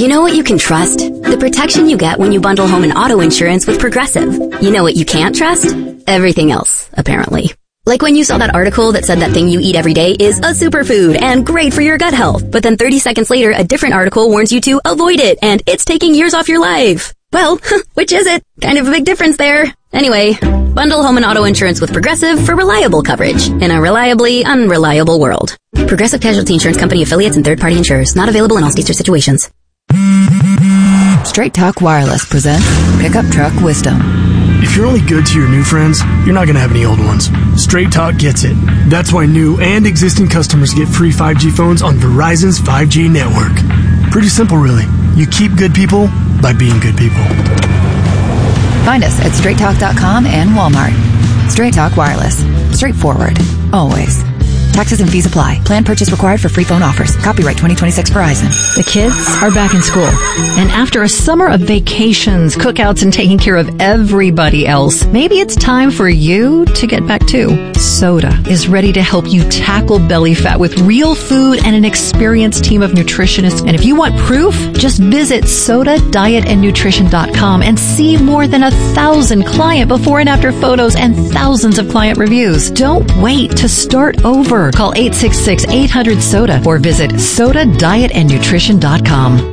You know what you can trust? The protection you get when you bundle home and auto insurance with Progressive. You know what you can't trust? Everything else, apparently. Like when you saw that article that said that thing you eat every day is a superfood and great for your gut health, but then 30 seconds later, a different article warns you to avoid it and it's taking years off your life. Well, which is it? Kind of a big difference there. Anyway, bundle home and auto insurance with Progressive for reliable coverage in a reliably unreliable world. Progressive Casualty Insurance Company affiliates and third-party insurers. Not available in all states or situations. Straight Talk Wireless presents Pickup Truck Wisdom. If you're only good to your new friends, you're not going to have any old ones. Straight Talk gets it. That's why new and existing customers get free 5G phones on Verizon's 5G network. Pretty simple, really. You keep good people by being good people. Find us at straighttalk.com and Walmart. Straight Talk Wireless. Straightforward. Always. Taxes and fees apply. Plan purchase required for free phone offers. Copyright 2026 Verizon. The kids are back in school. And after a summer of vacations, cookouts, and taking care of everybody else, maybe it's time for you to get back too. Soda is ready to help you tackle belly fat with real food and an experienced team of nutritionists. And if you want proof, just visit sodadietandnutrition.com and see more than 1,000 client before and after photos and thousands of client reviews. Don't wait to start over. Call 866-800-SODA or visit sodadietandnutrition.com.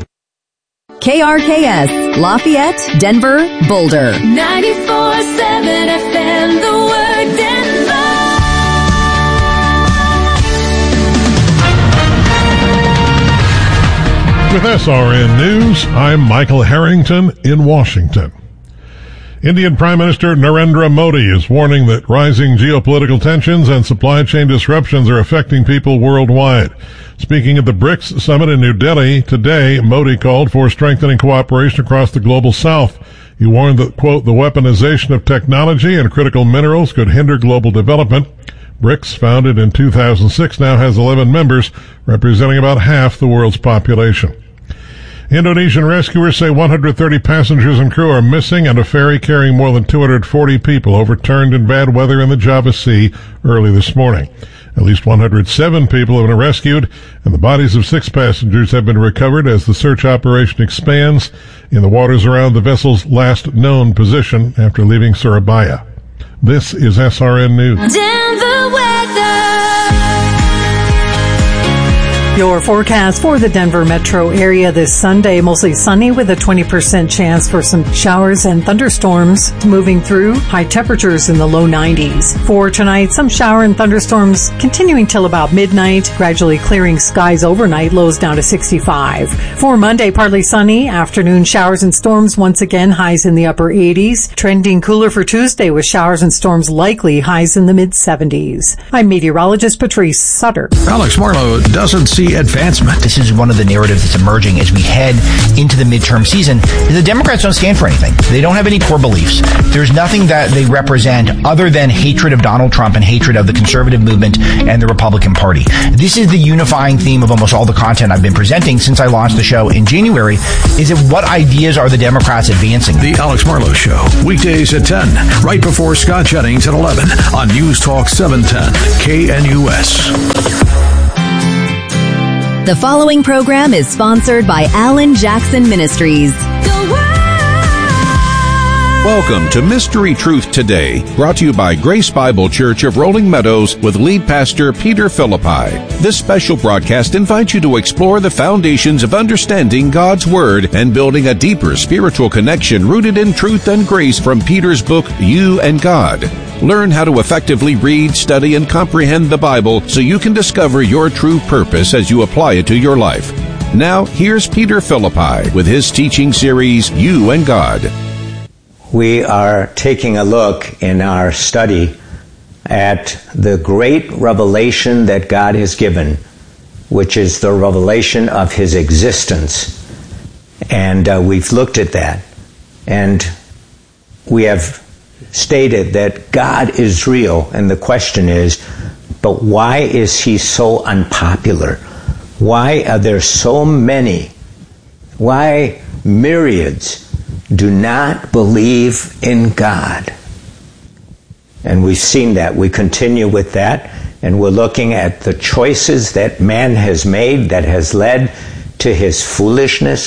KRKS, Lafayette, Denver, Boulder. 94.7 FM, the word Denver. With SRN News, I'm Michael Harrington in Washington. Indian Prime Minister Narendra Modi is warning that rising geopolitical tensions and supply chain disruptions are affecting people worldwide. Speaking at the BRICS summit in New Delhi today, Modi called for strengthening cooperation across the global south. He warned that, quote, the weaponization of technology and critical minerals could hinder global development. BRICS, founded in 2006, now has 11 members, representing about half the world's population. Indonesian rescuers say 130 passengers and crew are missing and a ferry carrying more than 240 people overturned in bad weather in the Java Sea early this morning. At least 107 people have been rescued, and the bodies of 6 passengers have been recovered as the search operation expands in the waters around the vessel's last known position after leaving Surabaya. This is SRN News. Denver weather. Your forecast for the Denver metro area this Sunday, mostly sunny with a 20% chance for some showers and thunderstorms moving through. High temperatures in the low 90s. For tonight, some shower and thunderstorms continuing till about midnight, gradually clearing skies overnight, lows down to 65. For Monday, partly sunny, afternoon showers and storms once again, highs in the upper 80s. Trending cooler for Tuesday with showers and storms likely, highs in the mid 70s. I'm meteorologist Patrice Sutter. Alex Marlowe doesn't see advancement. This is one of the narratives that's emerging as we head into the midterm season. The Democrats don't stand for anything. They don't have any core beliefs. There's nothing that they represent other than hatred of Donald Trump and hatred of the conservative movement and the Republican Party. This is the unifying theme of almost all the content I've been presenting since I launched the show in January, is that what ideas are the Democrats advancing? The Alex Marlowe Show, weekdays at 10, right before Scott Jennings at 11 on News Talk 710 KNUS. The following program is sponsored by Alan Jackson Ministries. Welcome to Mystery Truth Today, brought to you by Grace Bible Church of Rolling Meadows with lead pastor Peter Philippi. This special broadcast invites you to explore the foundations of understanding God's Word and building a deeper spiritual connection rooted in truth and grace from Peter's book, You and God. Learn how to effectively read, study, and comprehend the Bible so you can discover your true purpose as you apply it to your life. Now, here's Peter Philippi with his teaching series, You and God. We are taking a look in our study at the great revelation that God has given, which is the revelation of His existence. And we've looked at that. And we have stated that God is real, and the question is, but why is He so unpopular? Why are there so many? Why myriads do not believe in God? And we've seen that. We continue with that, and we're looking at the choices that man has made that has led to his foolishness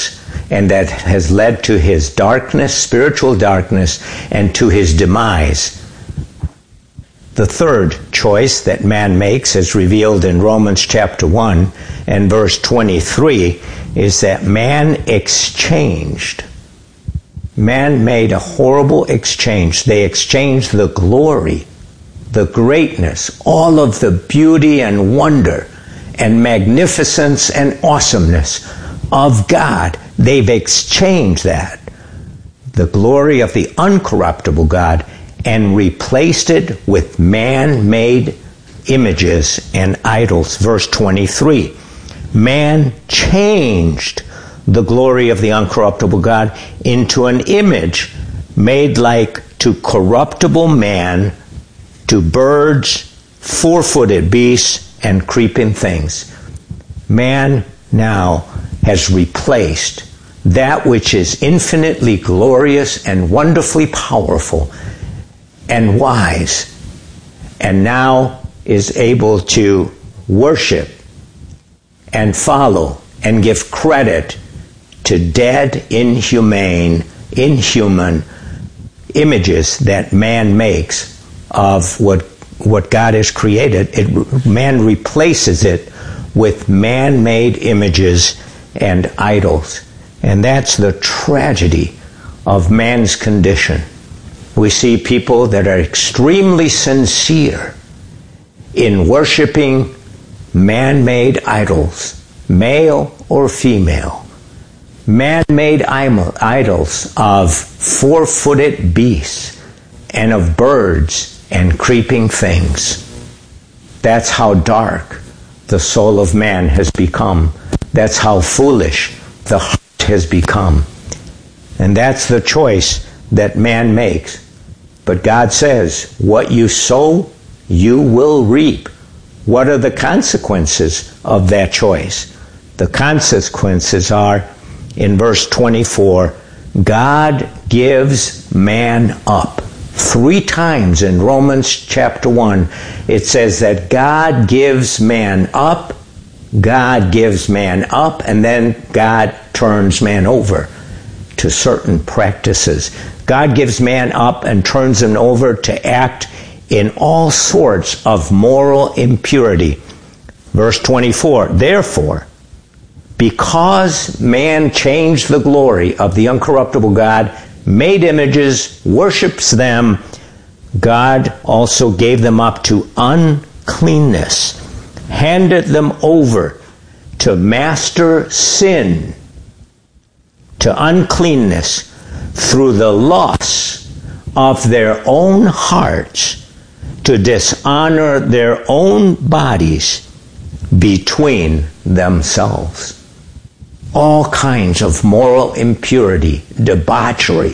and that has led to his darkness, spiritual darkness, and to his demise. The third choice that man makes, as revealed in Romans chapter 1 and verse 23, is that man exchanged. Man made a horrible exchange. They exchanged the glory, the greatness, all of the beauty and wonder and magnificence and awesomeness of God. They've exchanged that, the glory of the uncorruptible God, and replaced it with man-made images and idols. Verse 23. Man changed the glory of the uncorruptible God into an image made like to corruptible man, to birds, four-footed beasts, and creeping things. Man now has replaced that which is infinitely glorious and wonderfully powerful and wise, and now is able to worship and follow and give credit to dead, inhuman images that man makes of what God has created. Man replaces it with man-made images and idols. And that's the tragedy of man's condition. We see people that are extremely sincere in worshiping man-made idols, male or female, man-made idols of four-footed beasts and of birds and creeping things. That's how dark the soul of man has become. That's how foolish the heart has become. And that's the choice that man makes. But God says, what you sow, you will reap. What are the consequences of that choice? The consequences are, in verse 24, God gives man up. 3 times in Romans chapter 1, it says that God gives man up, God gives man up, and then God turns man over to certain practices. God gives man up and turns him over to act in all sorts of moral impurity. Verse 24, therefore, because man changed the glory of the uncorruptible God, made images, worships them, God also gave them up to uncleanness, handed them over to master sin, to uncleanness, through the loss of their own hearts, to dishonor their own bodies between themselves. All kinds of moral impurity, debauchery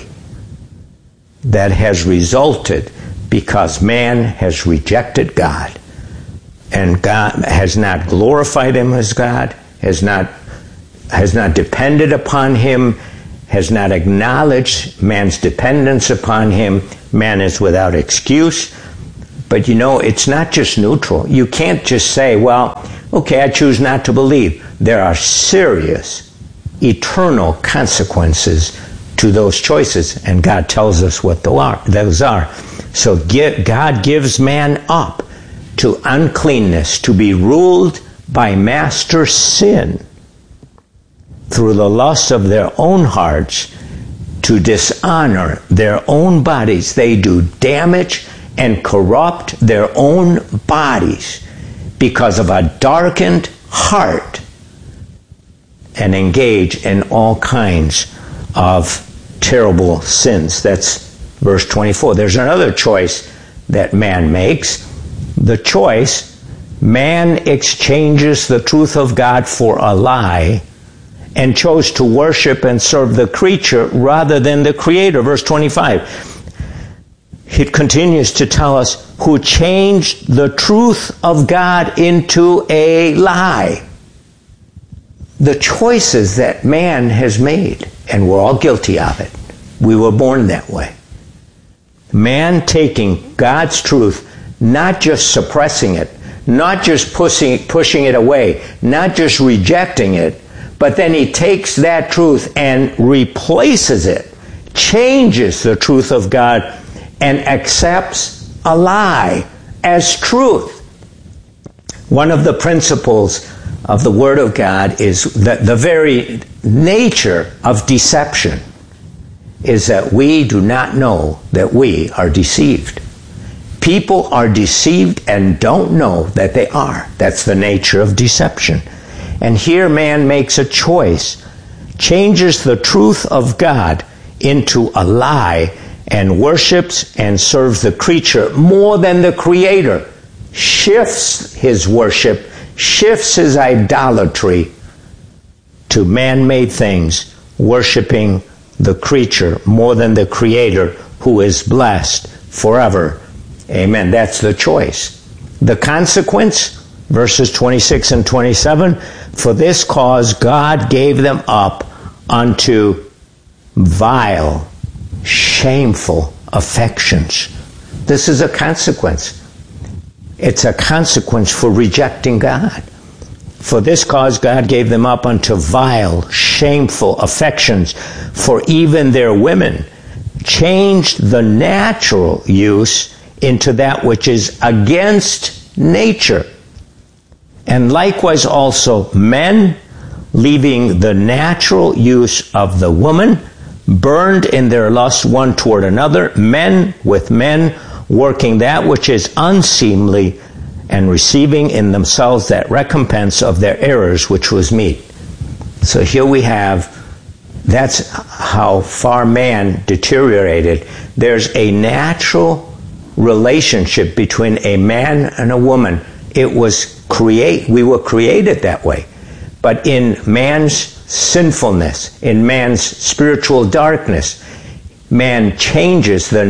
that has resulted because man has rejected God, and God has not glorified him as God, has not depended upon him, has not acknowledged man's dependence upon him. Man is without excuse. But it's not just neutral. You can't just say, well, okay, I choose not to believe. There are serious, eternal consequences to those choices, and God tells us what those are. So God gives man up to uncleanness, to be ruled by master sin, through the lust of their own hearts, to dishonor their own bodies. They do damage and corrupt their own bodies because of a darkened heart, and engage in all kinds of terrible sins. That's verse 24. There's another choice that man makes. The choice, man exchanges the truth of God for a lie and chose to worship and serve the creature rather than the Creator. Verse 25. It continues to tell us, who changed the truth of God into a lie. The choices that man has made, and we're all guilty of it. We were born that way. Man taking God's truth, not just suppressing it, not just pushing it away, not just rejecting it, But then he takes that truth and replaces it, changes the truth of God, and accepts a lie as truth. One of the principles of the Word of God is that the very nature of deception is that we do not know that we are deceived. People are deceived and don't know that they are. That's the nature of deception. And here man makes a choice, changes the truth of God into a lie, and worships and serves the creature more than the Creator, shifts his worship, shifts his idolatry to man-made things, worshiping the creature more than the Creator, who is blessed forever. Amen. That's the choice. The consequence, verses 26 and 27, for this cause God gave them up unto vile, shameful affections. This is a consequence. It's a consequence for rejecting God. For this cause God gave them up unto vile, shameful affections, for even their women changed the natural use into that which is against nature. And likewise also men, leaving the natural use of the woman, burned in their lust one toward another, men with men, working that which is unseemly, and receiving in themselves that recompense of their errors which was meet. So here we have, that's how far man deteriorated. There's a natural relationship between a man and a woman. We were created that way. But in man's sinfulness, in man's spiritual darkness, man changes the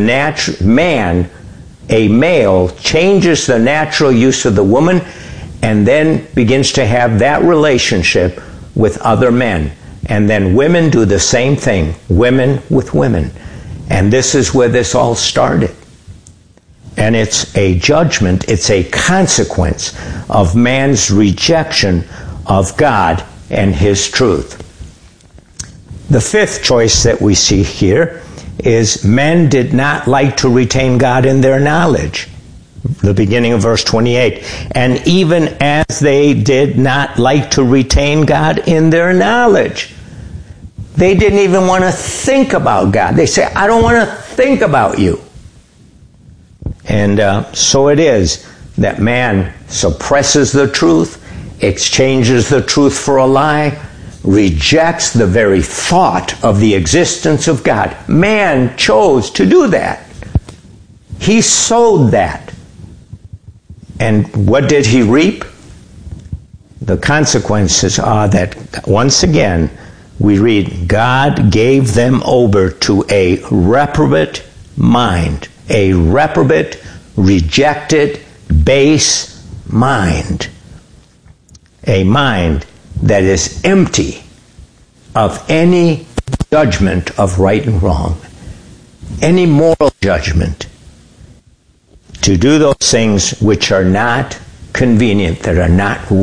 a male changes the natural use of the woman and then begins to have that relationship with other men. And then women do the same thing, women with women. And this is where this all started. And it's a judgment, it's a consequence of man's rejection of God and His truth. The fifth choice that we see here is men did not like to retain God in their knowledge. The beginning of verse 28. And even as they did not like to retain God in their knowledge, they didn't even want to think about God. They say, I don't want to think about you. And so it is that man suppresses the truth, exchanges the truth for a lie, rejects the very thought of the existence of God. Man chose to do that. He sowed that. And what did he reap? The consequences are that, once again, we read, God gave them over to a reprobate mind. A reprobate, rejected, base mind. A mind that is empty of any judgment of right and wrong, any moral judgment, to do those things which are not convenient, that are not